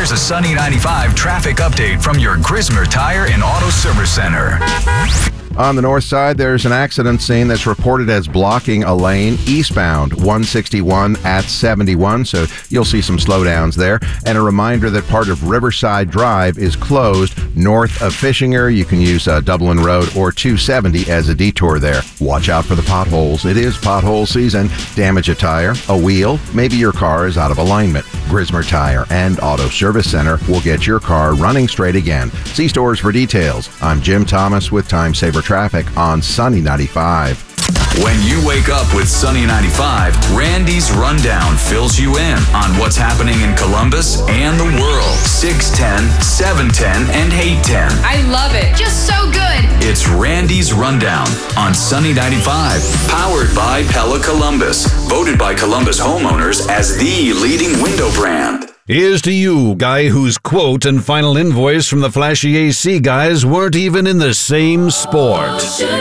here's a Sunny 95 traffic update from your Grismer Tire and Auto Service Center. On the north side, there's an accident scene that's reported as blocking a lane eastbound 161 at 71, so you'll see some slowdowns there. And a reminder that part of Riverside Drive is closed north of Fishinger. You can use Dublin Road or 270 as a detour there. Watch out for the potholes. It is pothole season. Damage a tire, a wheel, maybe your car is out of alignment. Grismer Tire and Auto Service Center will get your car running straight again. See stores for details. I'm Jim Thomas with Time Saver Traffic on Sunny 95. When you wake up with Sunny 95, Randy's Rundown fills you in on what's happening in Columbus and the world. 610, 710, and 810. I love it. Just so good. It's Randy's Rundown on Sunny 95. Powered by Pella Columbus. Voted by Columbus homeowners as the leading window brand. Here's to you, guy whose quote and final invoice from the flashy AC guys weren't even in the same sport.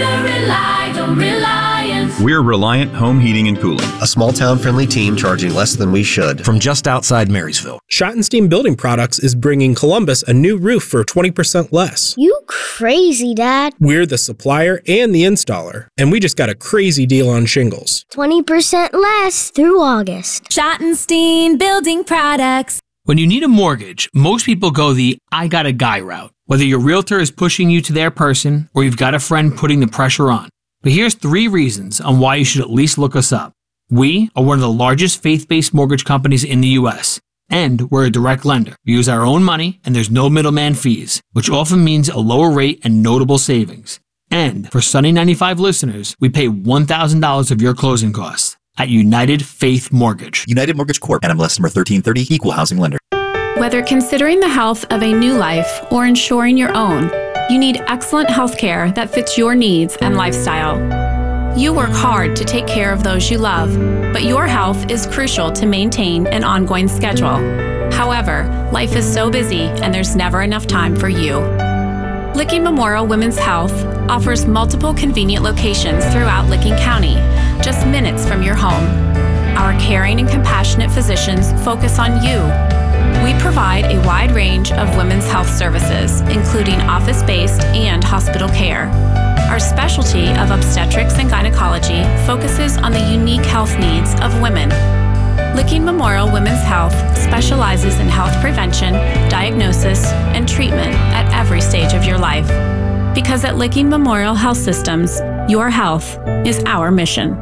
We're Reliant Home Heating and Cooling. A small-town-friendly team charging less than we should. From just outside Marysville. Schottenstein Building Products is bringing Columbus a new roof for 20% less. You crazy, Dad. We're the supplier and the installer, and we just got a crazy deal on shingles. 20% less through August. Schottenstein Building Products. When you need a mortgage, most people go the I got a guy route. Whether your realtor is pushing you to their person or you've got a friend putting the pressure on. But here's 3 reasons on why you should at least look us up. We are one of the largest faith-based mortgage companies in the U.S. And we're a direct lender. We use our own money and there's no middleman fees, which often means a lower rate and notable savings. And for Sunny 95 listeners, we pay $1,000 of your closing costs at United Faith Mortgage. United Mortgage Corp. NMLS number 1330, Equal Housing Lender. Whether considering the health of a new life or ensuring your own, you need excellent health care that fits your needs and lifestyle. You work hard to take care of those you love, but your health is crucial to maintain an ongoing schedule. However, life is so busy and there's never enough time for you. Licking Memorial Women's Health offers multiple convenient locations throughout Licking County, just minutes from your home. Our caring and compassionate physicians focus on you. We provide a wide range of women's health services, including office-based and hospital care. Our specialty of obstetrics and gynecology focuses on the unique health needs of women. Licking Memorial Women's Health specializes in health prevention, diagnosis, and treatment at every stage of your life. Because at Licking Memorial Health Systems, your health is our mission.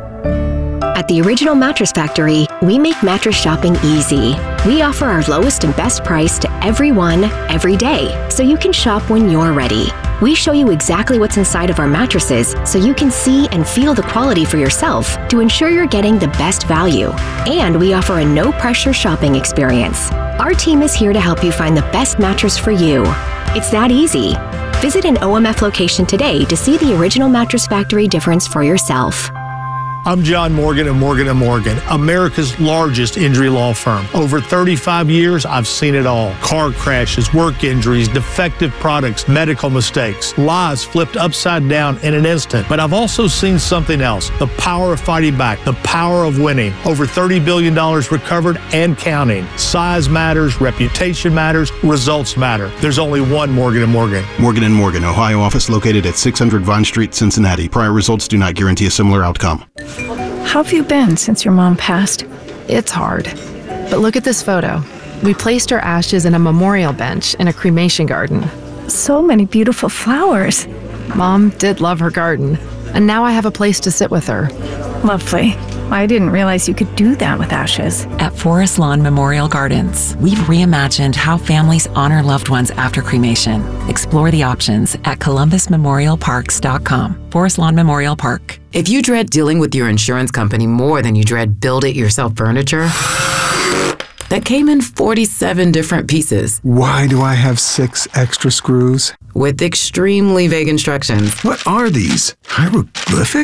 At the Original Mattress Factory, we make mattress shopping easy. We offer our lowest and best price to everyone, every day, so you can shop when you're ready. We show you exactly what's inside of our mattresses so you can see and feel the quality for yourself to ensure you're getting the best value. And we offer a no-pressure shopping experience. Our team is here to help you find the best mattress for you. It's that easy. Visit an OMF location today to see the Original Mattress Factory difference for yourself. I'm John Morgan of Morgan & Morgan, America's largest injury law firm. Over 35 years, I've seen it all. Car crashes, work injuries, defective products, medical mistakes, lives flipped upside down in an instant. But I've also seen something else, the power of fighting back, the power of winning. Over $30 billion recovered and counting. Size matters, reputation matters, results matter. There's only one Morgan & Morgan. Morgan & Morgan, Ohio office located at 600 Vine Street, Cincinnati. Prior results do not guarantee a similar outcome. How have you been since your mom passed? It's hard. But look at this photo. We placed her ashes in a memorial bench in a cremation garden. So many beautiful flowers. Mom did love her garden, and now I have a place to sit with her. Lovely. I didn't realize you could do that with ashes. At Forest Lawn Memorial Gardens, we've reimagined how families honor loved ones after cremation. Explore the options at columbusmemorialparks.com. Forest Lawn Memorial Park. If you dread dealing with your insurance company more than you dread build-it-yourself furniture that came in 47 different pieces. Why do I have 6 extra screws? With extremely vague instructions. What are these? Hieroglyphics?